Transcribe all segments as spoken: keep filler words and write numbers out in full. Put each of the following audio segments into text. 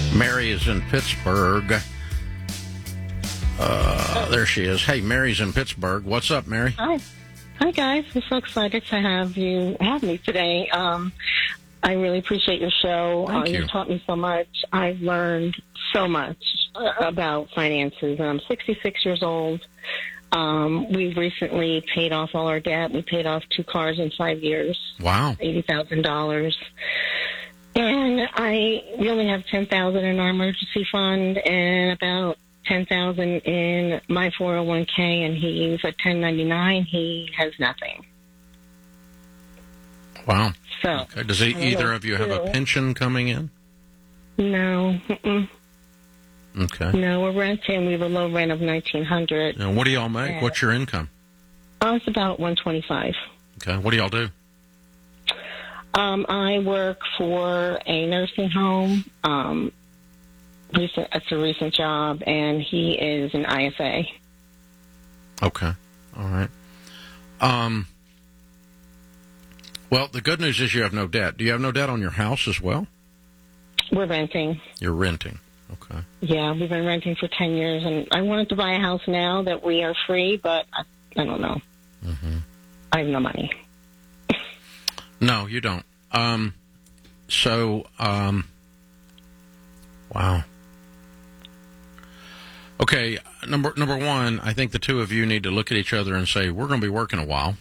Mary is in Pittsburgh. Uh, there she is. Hey, Mary's in Pittsburgh. What's up, Mary? Hi. Hi, guys. I'm so excited to have you have me today. Um, I really appreciate your show. Thank uh, you. You've taught me so much. I've learned so much uh, about finances. And I'm sixty-six years old. Um, we've recently paid off all our debt. We paid off two cars in five years. Wow. eighty thousand dollars. And I we only have ten thousand dollars in our emergency fund and about ten thousand dollars in my four oh one k, and he's a ten ninety-nine. He has nothing. Wow. So, okay. Does he, either of you have a pension coming in? No. Mm-mm. Okay. No, we're renting. We have a low rent of nineteen hundred dollars. Now, what do y'all make? Yeah. What's your income? Oh, it's about one twenty-five. Okay. What do y'all do? Um, I work for a nursing home. Um, recent, it's a recent job, and he is an I S A. Okay. All right. Um. Well, the good news is you have no debt. Do you have no debt on your house as well? We're renting. You're renting. Okay. Yeah, we've been renting for ten years, and I wanted to buy a house now that we are free, but I, I don't know. Mm-hmm. I have no money. No, you don't. Um, so, um, wow. Okay, number number one, I think the two of you need to look at each other and say, we're going to be working a while.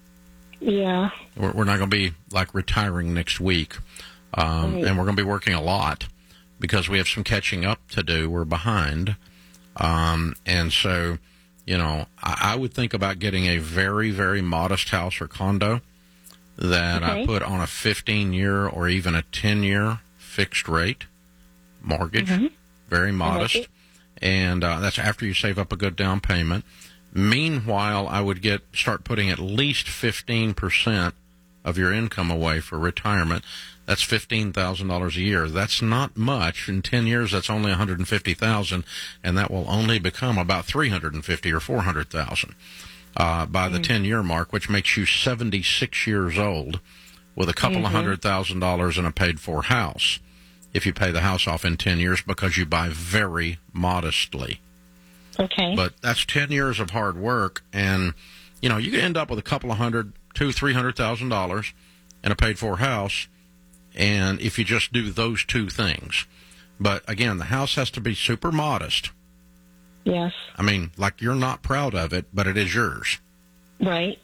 Yeah. We're, we're not going to be, like, retiring next week. Um, Right. And we're going to be working a lot because we have some catching up to do. We're behind. Um, and so, you know, I, I would think about getting a very, very modest house or condo that Okay. I put on a fifteen-year or even a ten-year fixed rate mortgage, Mhm. very I like modest, it. and uh, that's after you save up a good down payment. Meanwhile, I would get start putting at least fifteen percent of your income away for retirement. That's fifteen thousand dollars a year. That's not much. In ten years, that's only one hundred fifty thousand dollars, and that will only become about three hundred fifty thousand dollars or four hundred thousand dollars. Uh, by the ten-year mark, which makes you seventy-six years old with a couple Mm-hmm. of hundred thousand dollars in a paid-for house if you pay the house off in ten years because you buy very modestly. Okay. But that's ten years of hard work, and, you know, you can end up with a couple of hundred, two, three hundred thousand dollars in a paid-for house, and if you just do those two things. But, again, the house has to be super modest. Yes. I mean, like you're not proud of it, but it is yours. Right.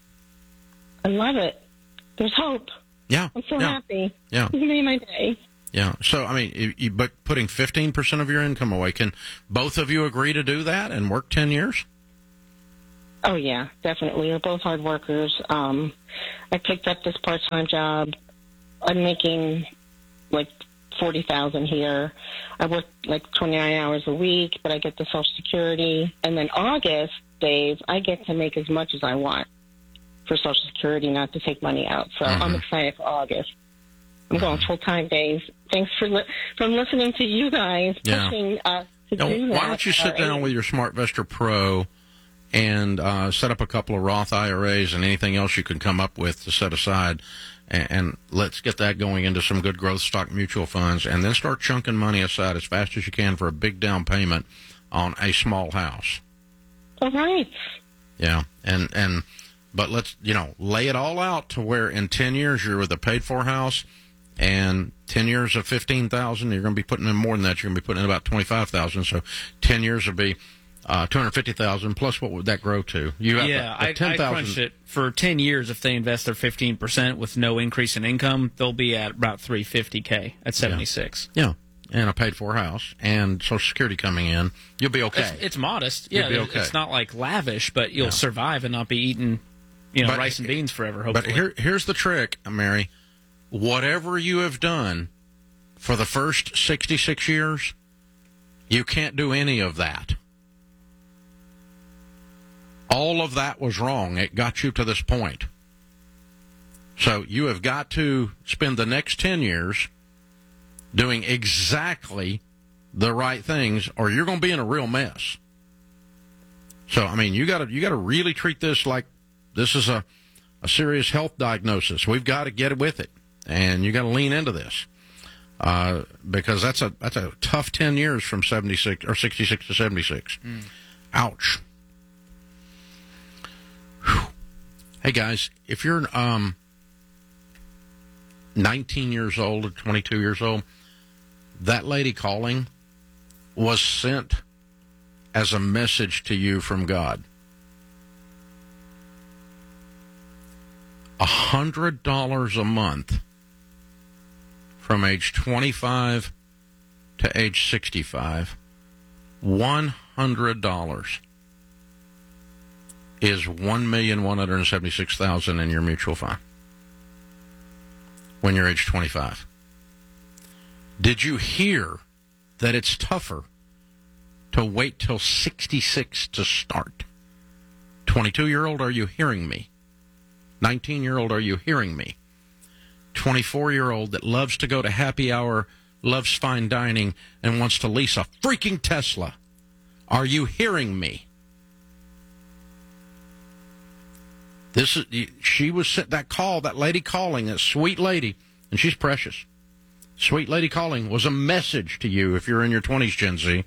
I love it. There's hope. Yeah. I'm so yeah, happy. Yeah. You made my day. Yeah. So, I mean, you, you, but putting fifteen percent of your income away, can both of you agree to do that and work ten years? Oh, yeah, definitely. We're both hard workers. Um, I picked up this part-time job. I'm making, like, forty thousand dollars here. I work, like, twenty-nine hours a week, but I get the Social Security. And then August, Dave, I get to make as much as I want for Social Security, not to take money out. So Mm-hmm. I'm excited for August. I'm going full-time, Dave. Thanks for li- from listening to you guys, Yeah. pushing us to Now, do that. why don't you sit down with your SmartVestor Pro and uh, set up a couple of Roth I R As and anything else you can come up with to set aside, and, and let's get that going into some good growth stock mutual funds, and then start chunking money aside as fast as you can for a big down payment on a small house. All right. Yeah, and and but let's, you know, lay it all out to where in ten years you're with a paid for house, and ten years of fifteen thousand, you're going to be putting in more than that. You're going to be putting in about twenty five thousand. So ten years would be uh, two hundred fifty thousand. Plus, what would that grow to? You have Yeah, the, the I, ten I thousand. crunched it. For ten years, if they invest their fifteen percent with no increase in income, they'll be at about three hundred fifty K at seventy-six. Yeah, and a paid for house and Social Security coming in, you'll be okay. It's, it's modest. You'll Yeah, be it's- okay. it's not like lavish, but you'll Yeah. survive and not be eating, you know, But- rice and beans forever, hopefully. But here, here's the trick, Mary. Whatever you have done for the first sixty-six years, you can't do any of that. All of that was wrong. It got you to this point. So you have got to spend the next ten years doing exactly the right things, or you're going to be in a real mess. So, I mean, you got to you got to really treat this like this is a, a serious health diagnosis. We've got to get with it, and you got to lean into this. uh, because that's a that's a tough ten years from seventy-six or sixty-six to seventy-six. Mm. Ouch. Whew. Hey guys, if you're um, nineteen years old or twenty-two years old, that lady calling was sent as a message to you from God. A hundred dollars a month from age twenty-five to age sixty-five, one hundred dollars is one million one hundred seventy-six thousand dollars in your mutual fund when you're age twenty-five. Did you hear that it's tougher to wait till sixty-six to start? twenty-two-year-old, are you hearing me? nineteen-year-old, are you hearing me? twenty-four-year-old that loves to go to happy hour, loves fine dining, and wants to lease a freaking Tesla. Are you hearing me? This is, she was sent that call, that lady calling, that sweet lady, and she's precious. Sweet lady calling was a message to you if you're in your twenties, Gen Z.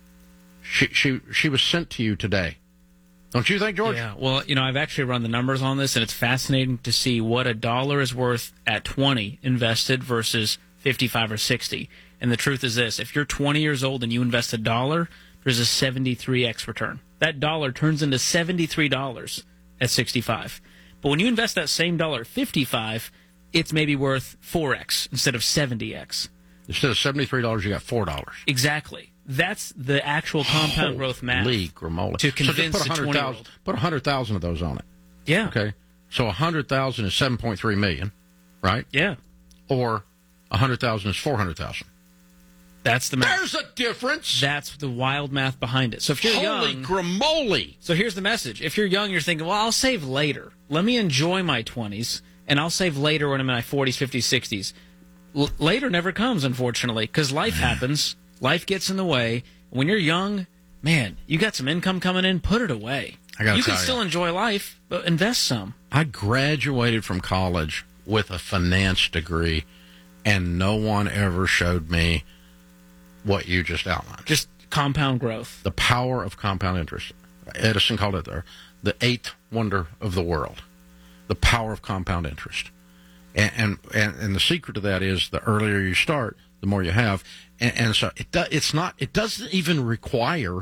She she she was sent to you today. Don't you think, George? Yeah, well, you know, I've actually run the numbers on this, and it's fascinating to see what a dollar is worth at twenty invested versus fifty-five or sixty. And the truth is this, if you're twenty years old and you invest a dollar, there's a seventy-three x return. That dollar turns into seventy-three dollars at sixty-five. But when you invest that same dollar at fifty-five, it's maybe worth four x instead of seventy x. Instead of seventy-three dollars, you got four dollars. Exactly. That's the actual compound Holy growth math. Gramola. To convince so just put the twenty-year-old. Put one hundred thousand of those on it. Yeah. Okay. So one hundred thousand is seven point three million, right? Yeah. Or one hundred thousand is four hundred thousand. That's the math. There's a difference. That's the wild math behind it. So if you're Holy young, Gramola. So here's the message. If you're young, you're thinking, well, I'll save later. Let me enjoy my twenties, and I'll save later when I'm in my forties, fifties, sixties. L- later never comes, unfortunately, because life happens. Life gets in the way. When you're young, man, you got some income coming in, put it away. I gotta you can tell still you. enjoy life, but invest some. I graduated from college with a finance degree, and no one ever showed me what you just outlined. Just compound growth. The power of compound interest. Edison called it the, the eighth wonder of the world. The power of compound interest. And, and, and, and the secret to that is the earlier you start, the more you have. And, and so it do, it's not. It doesn't even require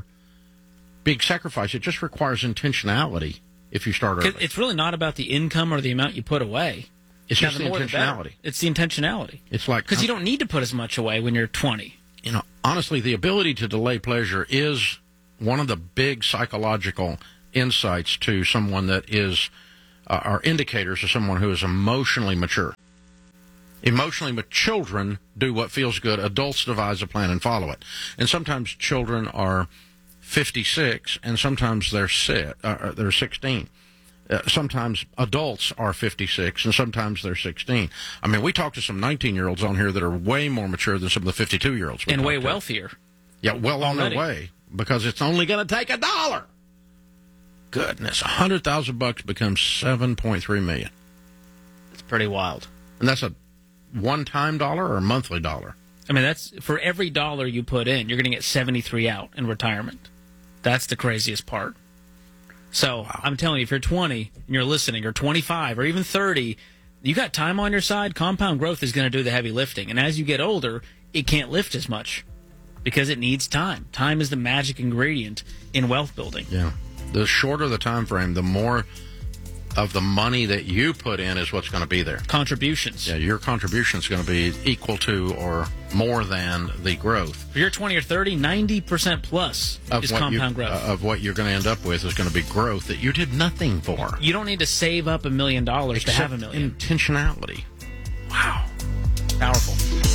big sacrifice. It just requires intentionality if you start early. It's really not about the income or the amount you put away. It's Now, just the the more the intentionality. better. It's the intentionality. It's like Because you don't need to put as much away when you're twenty. You know, honestly, the ability to delay pleasure is one of the big psychological insights to someone that is, uh, are indicators of someone who is emotionally mature. Emotionally mature children do what feels good. Adults devise a plan and follow it. And sometimes children are fifty-six, and sometimes they're si- uh, they're sixteen. Uh, sometimes adults are fifty-six, and sometimes they're sixteen. I mean, we talk to some nineteen-year-olds on here that are way more mature than some of the fifty-two-year-olds. And way to. wealthier. Yeah, well on Already. their way, because it's only going to take a dollar. Goodness, a hundred thousand bucks becomes seven point three million. It's pretty wild. And that's a one-time dollar or a monthly dollar? I mean, that's for every dollar you put in, you're going to get seventy-three out in retirement. That's the craziest part. So wow. I'm telling you, if you're twenty and you're listening, or twenty-five, or even thirty, you got time on your side. Compound growth is going to do the heavy lifting. And as you get older, it can't lift as much because it needs time. Time is the magic ingredient in wealth building. Yeah. The shorter the time frame, the more of the money that you put in is what's going to be there. Contributions. Yeah, your contribution is going to be equal to or more than the growth. If you're twenty or thirty, ninety percent plus of is what compound you, growth. Uh, of what you're going to end up with is going to be growth that you did nothing for. You don't need to save up a million dollars to have a million. Intentionality. Wow. Powerful.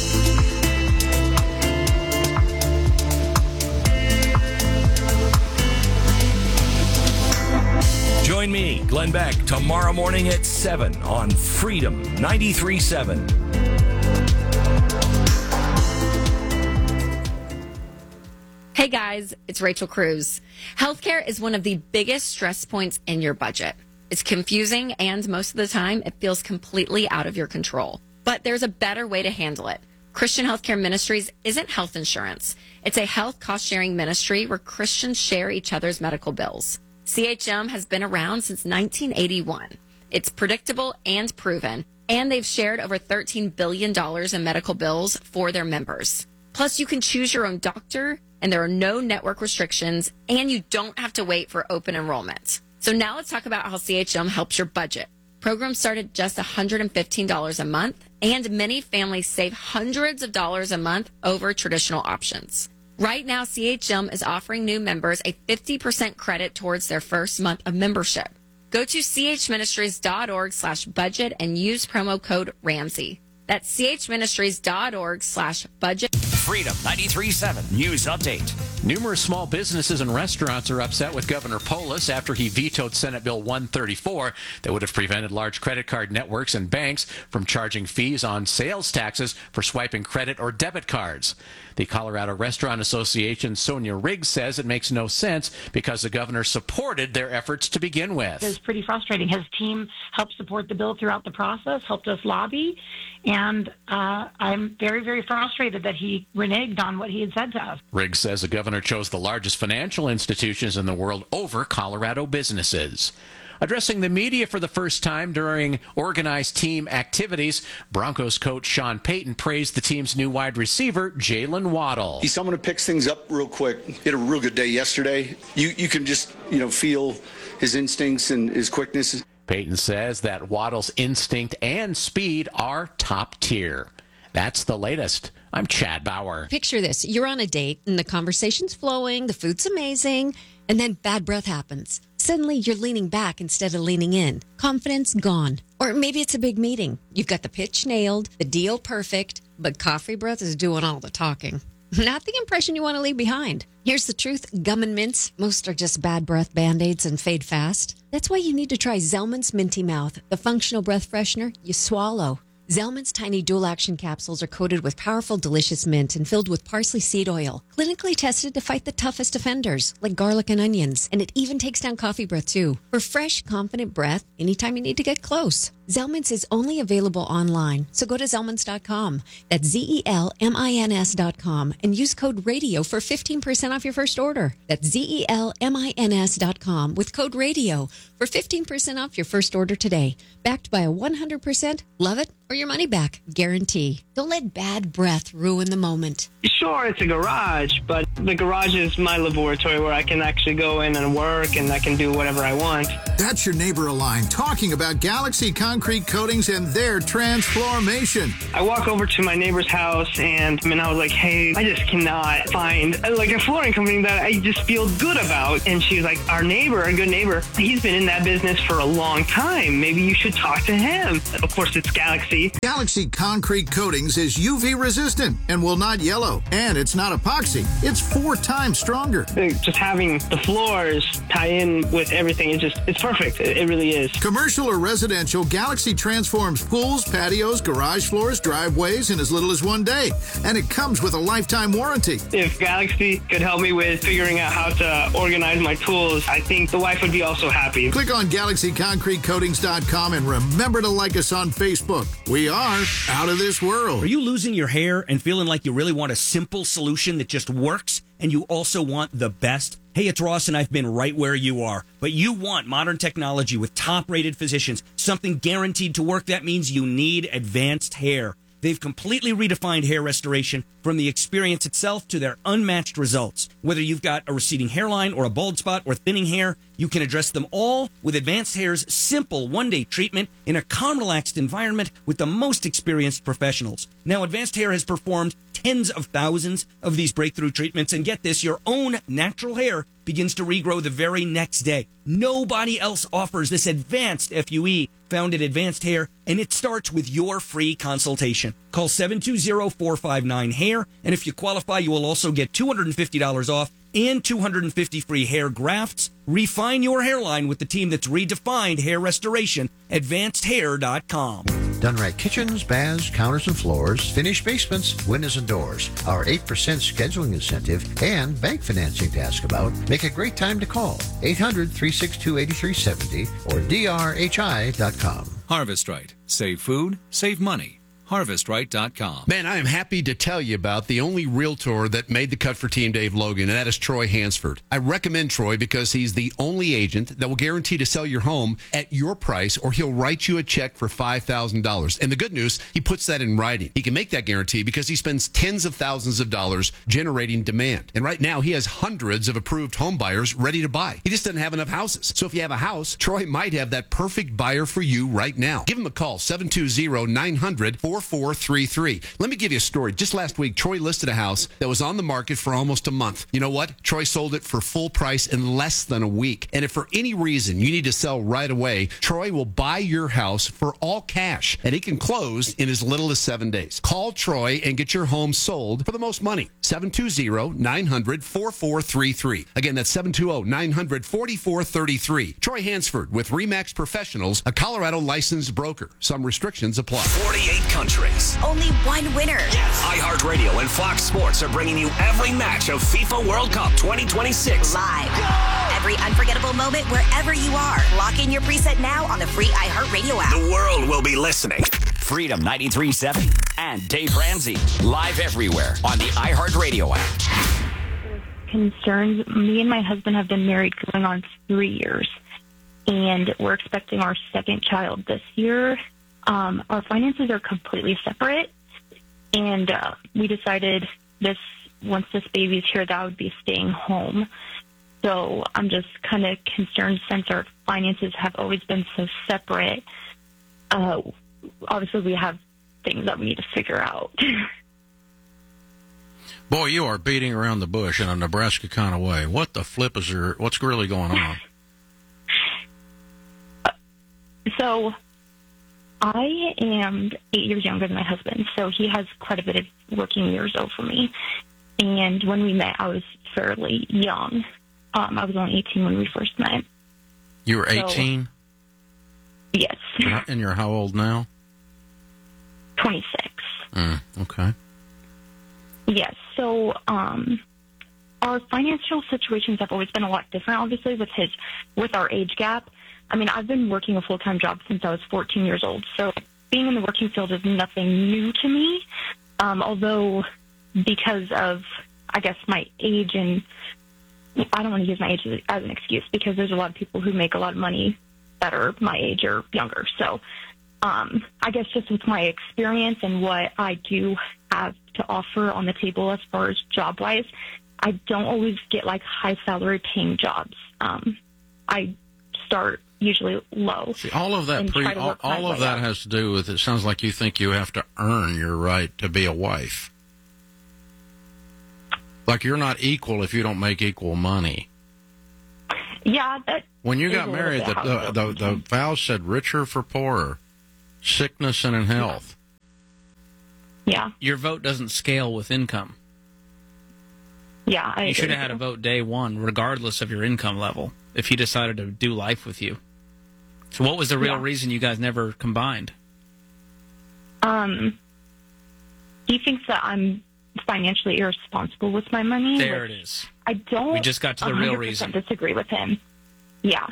Join me, Glenn Beck, tomorrow morning at seven on Freedom ninety-three point seven. Hey guys, it's Rachel Cruz. Healthcare is one of the biggest stress points in your budget. It's confusing, and most of the time, it feels completely out of your control. But there's a better way to handle it. Christian Healthcare Ministries isn't health insurance. It's a health cost-sharing ministry where Christians share each other's medical bills. C H M has been around since nineteen eighty-one. It's predictable and proven, and they've shared over thirteen billion dollars in medical bills for their members. Plus, you can choose your own doctor, and there are no network restrictions, and you don't have to wait for open enrollment. So now let's talk about how C H M helps your budget. Programs start at just one hundred fifteen dollars a month, and many families save hundreds of dollars a month over traditional options. Right now, C H M is offering new members a fifty percent credit towards their first month of membership. Go to chministries.org slash budget and use promo code Ramsey. That's chministries.org slash budget. Freedom ninety-three point seven News Update. Numerous small businesses and restaurants are upset with Governor Polis after he vetoed Senate Bill one thirty-four that would have prevented large credit card networks and banks from charging fees on sales taxes for swiping credit or debit cards. The Colorado Restaurant Association's Sonia Riggs says it makes no sense because the governor supported their efforts to begin with. It's pretty frustrating. His team helped support the bill throughout the process, helped us lobby, and uh, I'm very, very frustrated that he reneged on what he had said to us. Riggs says the governor chose the largest financial institutions in the world over Colorado businesses. Addressing the media for the first time during organized team activities, Broncos coach Sean Payton praised the team's new wide receiver, Jalen Waddle. He's someone who picks things up real quick. He had a real good day yesterday. You you can just, you know, feel his instincts and his quickness. Payton says that Waddle's instinct and speed are top tier. That's the latest. I'm Chad Bauer. Picture this. You're on a date and the conversation's flowing, the food's amazing, and then bad breath happens. Suddenly you're leaning back instead of leaning in. Confidence gone. Or maybe it's a big meeting. You've got the pitch nailed, the deal perfect, but coffee breath is doing all the talking. Not the impression you want to leave behind. Here's the truth. Gum and mints, most are just bad breath Band-Aids and fade fast. That's why you need to try Zellman's Minty Mouth, the functional breath freshener you swallow. Zellman's tiny dual-action capsules are coated with powerful, delicious mint and filled with parsley seed oil, clinically tested to fight the toughest offenders, like garlic and onions. And it even takes down coffee breath, too. For fresh, confident breath, anytime you need to get close. Zellman's is only available online, so go to Zellmans dot com. That's Z E L M I N S dot com and use code RADIO for fifteen percent off your first order. That's Z E L M I N S dot com with code RADIO for fifteen percent off your first order today. Backed by a one hundred percent love it or your money back guarantee. Don't let bad breath ruin the moment. Sure, it's a garage, but the garage is my laboratory where I can actually go in and work and I can do whatever I want. That's your neighbor Align talking about Galaxy Concrete Coatings and their transformation. I walk over to my neighbor's house and, I mean, I was like, hey, I just cannot find like a flooring company that I just feel good about. And she was like, our neighbor, a good neighbor, he's been in that business for a long time. Maybe you should talk to him. Of course, it's Galaxy. Galaxy Concrete Coatings is U V resistant and will not yellow. And it's not epoxy. It's four times stronger. Just having the floors tie in with everything is just, it's perfect. It, it really is. Commercial or residential, Galaxy transforms pools, patios, garage floors, driveways in as little as one day. And it comes with a lifetime warranty. If Galaxy could help me with figuring out how to organize my tools, I think the wife would be also happy. Click on Galaxy Concrete Coatings dot com and remember to like us on Facebook. We are out of this world. Are you losing your hair and feeling like you really want a simple solution that just works, and you also want the best? Hey, it's Ross, and I've been right where you are. But you want modern technology with top-rated physicians, something guaranteed to work. That means you need Advanced Hair. They've completely redefined hair restoration, from the experience itself to their unmatched results. Whether you've got a receding hairline or a bald spot or thinning hair, you can address them all with Advanced Hair's simple one-day treatment in a calm, relaxed environment with the most experienced professionals. Now, Advanced Hair has performed tens of thousands of these breakthrough treatments, and get this, your own natural hair begins to regrow the very next day. Nobody else offers this advanced F U E found at Advanced Hair, and it starts with your free consultation. Call seven two zero, four five nine, hair, and if you qualify, you will also get two hundred fifty dollars off and two hundred fifty free hair grafts. Refine your hairline with the team that's redefined hair restoration, advanced hair dot com. Done Right Kitchens, baths, counters and floors, finished basements, windows and doors. Our eight percent scheduling incentive and bank financing to ask about make a great time to call. eight hundred, three six two, eight three seven zero or D R H I dot com. Harvest Right. Save food, save money. harvest right dot com. Man, I am happy to tell you about the only realtor that made the cut for Team Dave Logan, and that is Troy Hansford. I recommend Troy because he's the only agent that will guarantee to sell your home at your price, or he'll write you a check for five thousand dollars. And the good news, he puts that in writing. He can make that guarantee because he spends tens of thousands of dollars generating demand. And right now, he has hundreds of approved home buyers ready to buy. He just doesn't have enough houses. So if you have a house, Troy might have that perfect buyer for you right now. Give him a call, seven two zero, nine hundred, four four three three. Let me give you a story. Just last week, Troy listed a house that was on the market for almost a month. You know what? Troy sold it for full price in less than a week. And if for any reason you need to sell right away, Troy will buy your house for all cash, and he can close in as little as seven days. Call Troy and get your home sold for the most money. seven two zero, nine hundred, four four three three. Again, that's seven two zero, nine hundred, four four three three. Troy Hansford with RE/MAX Professionals, a Colorado licensed broker. Some restrictions apply. forty-eight countries. Only one winner. Yes. iHeartRadio and Fox Sports are bringing you every match of FIFA World Cup twenty twenty-six. Live. Go! Every unforgettable moment wherever you are. Lock in your preset now on the free iHeartRadio app. The world will be listening. Freedom ninety-three point seven and Dave Ramsey. Live everywhere on the iHeartRadio app. Concerns. Me and my husband have been married going on three years, and we're expecting our second child this year. Um, our finances are completely separate, and uh, we decided this once this baby's here that I would be staying home. So I'm just kind of concerned since our finances have always been so separate. Uh, obviously, we have things that we need to figure out. Boy, you are beating around the bush in a Nebraska kind of way. What the flip is there? What's really going on? So I am eight years younger than my husband, so he has quite a bit of working years over me. And when we met, I was fairly young. Um, I was only eighteen when we first met. You were eighteen? So, yes. And you're how old now? twenty-six. Mm, okay. Yes. So um, our financial situations have always been a lot different, obviously, with his with our age gap. I mean, I've been working a full-time job since I was fourteen years old, so being in the working field is nothing new to me, um, although because of, I guess, my age, and I don't want to use my age as, as an excuse because there's a lot of people who make a lot of money that are my age or younger. So um, I guess just with my experience and what I do have to offer on the table as far as job-wise, I don't always get, like, high-salary paying jobs. Um, I start usually low. See, all of that, pre, all, all of that has to do with, it sounds like you think you have to earn your right to be a wife. Like you're not equal if you don't make equal money. Yeah, that. When you got married, the, the, the, the vows said richer for poorer, sickness and in health. Yeah. Your vote doesn't scale with income. Yeah, I You should agree. have had a vote day one, regardless of your income level, if he decided to do life with you. So what was the real Yeah. reason you guys never combined? Um, he thinks that I'm financially irresponsible with my money. There which it is. I don't. We just got to the real one hundred percent reason. Disagree with him. Yeah.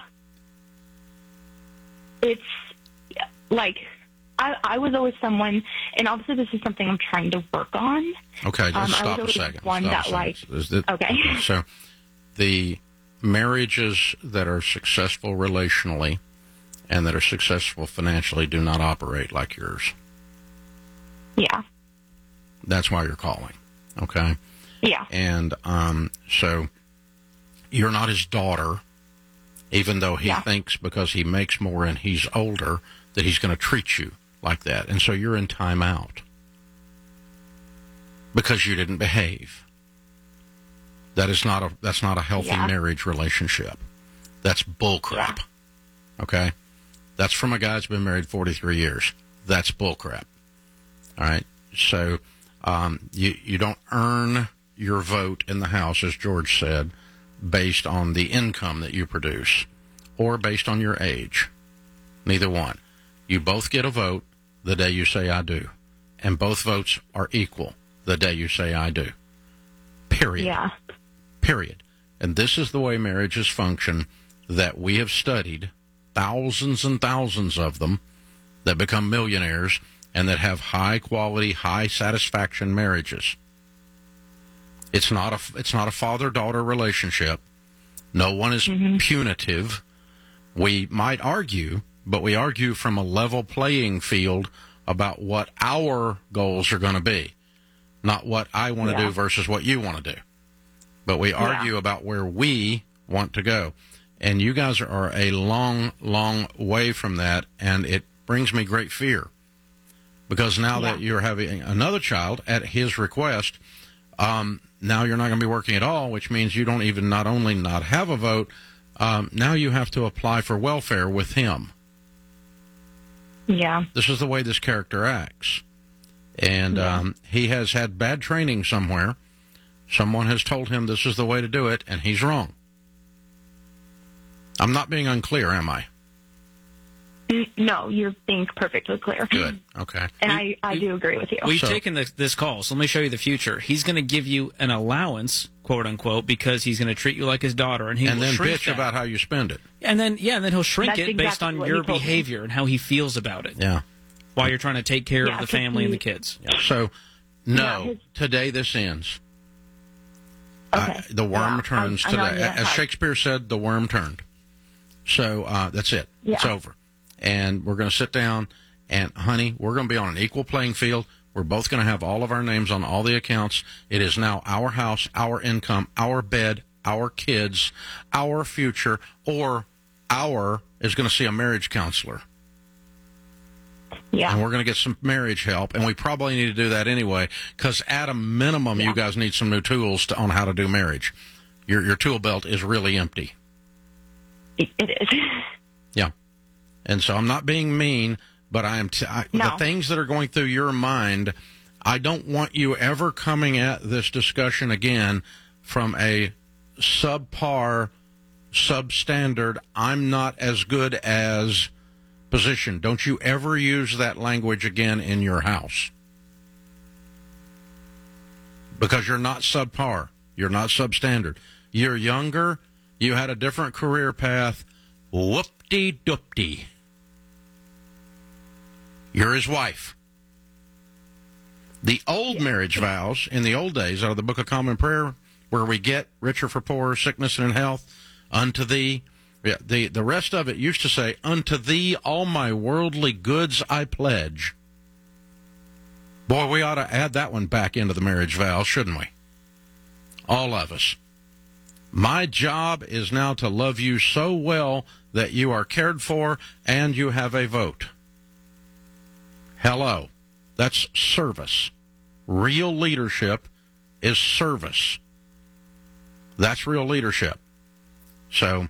It's like I, I was always someone, and obviously this is something I'm trying to work on. Okay, just Um, I was stop a always second. one Stop a that, second. like- Is it- okay. So the marriages that are successful relationally and that are successful financially do not operate like yours. Yeah. That's why you're calling. Okay? Yeah. And um, so you're not his daughter, even though he Yeah. thinks because he makes more and he's older that he's going to treat you like that. And so you're in timeout because you didn't behave. That is not a that's not a healthy Yeah. marriage relationship. That's bullcrap. Okay? That's from a guy that's been married forty-three years. That's bullcrap. All right? So um, you, you don't earn your vote in the House, as George said, based on the income that you produce or based on your age. Neither one. You both get a vote the day you say I do. And both votes are equal the day you say I do. Period. Yeah. Period. And this is the way marriages function that we have studied, thousands and thousands of them that become millionaires and that have high quality, high satisfaction marriages. It's not a it's not a father-daughter relationship. No one is mm-hmm. punitive. We might argue, but we argue from a level playing field about what our goals are going to be, not what I want to yeah. do versus what you want to do. But we argue yeah. about where we want to go. And you guys are a long, long way from that, and it brings me great fear. Because now yeah. that you're having another child at his request, um, now you're not going to be working at all, which means you don't even not only not have a vote, um, now you have to apply for welfare with him. Yeah. This is the way this character acts. And yeah. um, he has had bad training somewhere. Someone has told him this is the way to do it, and he's wrong. I'm not being unclear, am I? No, you're being perfectly clear. Good. Okay. And I, I do agree with you. We've So- taken this, this call, so let me show you the future. He's going to give you an allowance, quote unquote, because he's going to treat you like his daughter, and he And will then shrink bitch that. about how you spend it. And then, yeah, and then he'll shrink That's it based exactly on what your he told me. behavior and how he feels about it. Yeah. While you're trying to take care Yeah, of the 'cause family and he- the kids. So, no, Yeah, his- today this ends. Okay. Uh, the worm Yeah, turns I- I know today. you As have. Shakespeare said, the worm turned. So uh, that's it. Yeah. It's over. And we're going to sit down, and, honey, we're going to be on an equal playing field. We're both going to have all of our names on all the accounts. It is now our house, our income, our bed, our kids, our future, or our is going to see a marriage counselor. Yeah. And we're going to get some marriage help, and we probably need to do that anyway, because at a minimum, Yeah. you guys need some new tools to, on how to do marriage. Your your tool belt is really empty. It, it is. Yeah. And so I'm not being mean, but I am t- I, No. the things that are going through your mind, I don't want you ever coming at this discussion again from a subpar, substandard, I'm not as good as position. Don't you ever use that language again in your house. Because you're not subpar. You're not substandard. You're younger. You had a different career path. Whoop-de-doop-de. You're his wife. The old marriage vows in the old days out of the Book of Common Prayer, where we get richer for poorer, sickness and in health, unto thee. Yeah, the, the rest of it used to say, unto thee all my worldly goods I pledge. Boy, we ought to add that one back into the marriage vows, shouldn't we? All of us. My job is now to love you so well that you are cared for and you have a vote. Hello. That's service. Real leadership is service. That's real leadership. So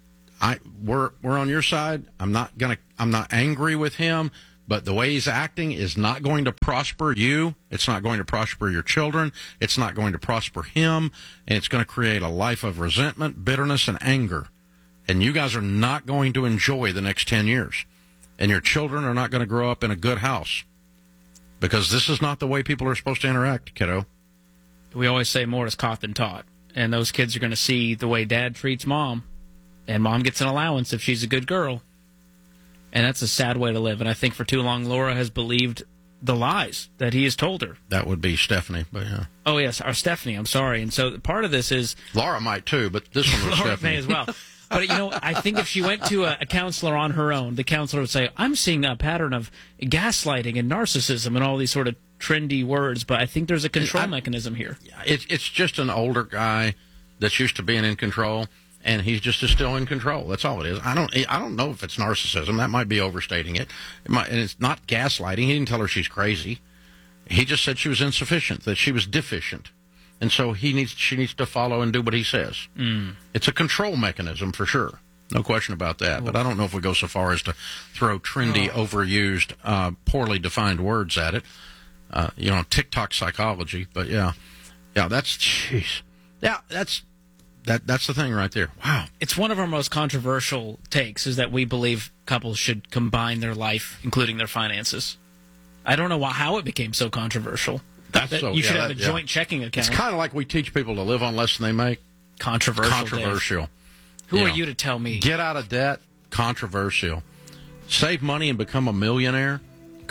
I we're we're on your side. I'm not gonna I'm not angry with him, but the way he's acting is not going to prosper you. It's not going to prosper your children. It's not going to prosper him, and it's going to create a life of resentment, bitterness, and anger. And you guys are not going to enjoy the next ten years. And your children are not going to grow up in a good house. Because this is not the way people are supposed to interact, kiddo. We always say more is caught than taught. And those kids are going to see the way dad treats mom. And mom gets an allowance if she's a good girl. And that's a sad way to live. And I think for too long, Laura has believed the lies that he has told her. That would be Stephanie, but yeah. Oh, yes, our Stephanie, I'm sorry. And so part of this is... Laura might too, but this one was Laura Stephanie. may as well. But, you know, I think if she went to a, a counselor on her own, the counselor would say, I'm seeing a pattern of gaslighting and narcissism and all these sort of trendy words, but I think there's a control I, mechanism here. It, it's just an older guy that's used to being in control, and he's just still in control. That's all it is. I don't I don't know if it's narcissism. That might be overstating it. It might, and it's not gaslighting. He didn't tell her she's crazy. He just said she was insufficient, that she was deficient. And so he needs, she needs to follow and do what he says. Mm. It's a control mechanism for sure. No question about that. But I don't know if we go so far as to throw trendy, Oh. overused, uh, poorly defined words at it. Uh, you know, TikTok psychology. But yeah, yeah, that's, jeez. Yeah, that's, that, that's the thing right there. Wow. It's one of our most controversial takes is that we believe couples should combine their life, including their finances. I don't know why, how it became so controversial. That's that so, you should yeah, have a that- joint yeah. checking account. It's kind of like we teach people to live on less than they make. Controversial. Controversial. Dave. Who You are know, you to tell me? Get out of debt. Controversial. Save money and become a millionaire.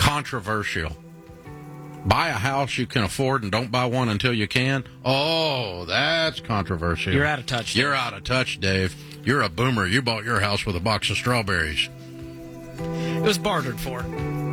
controversial. Buy a house you can afford and don't buy one until you can. Oh, that's controversial. You're out of touch. You're out of touch, Dave. You're a boomer. You bought your house with a box of strawberries. It was bartered for.